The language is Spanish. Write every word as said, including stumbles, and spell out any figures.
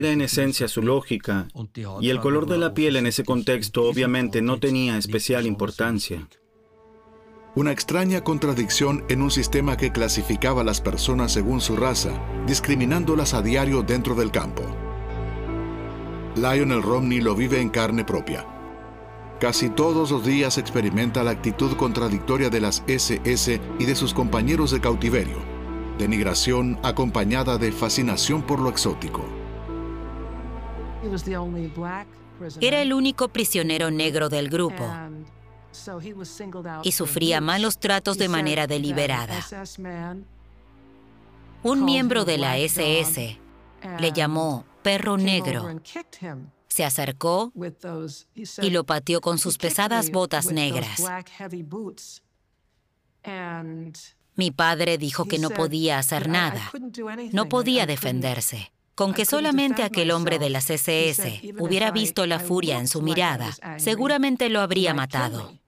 Era en esencia su lógica, y el color de la piel en ese contexto obviamente no tenía especial importancia. Una extraña contradicción en un sistema que clasificaba a las personas según su raza, discriminándolas a diario dentro del campo. Lionel Romney lo vive en carne propia. Casi todos los días experimenta la actitud contradictoria de las ese ese y de sus compañeros de cautiverio, denigración acompañada de fascinación por lo exótico. Era el único prisionero negro del grupo y sufría malos tratos de manera deliberada. Un miembro de la ese ese le llamó perro negro, se acercó y lo pateó con sus pesadas botas negras. Mi padre dijo que no podía hacer nada, no podía defenderse. Con que solamente aquel hombre de las ese ese hubiera visto la furia en su mirada, seguramente lo habría matado.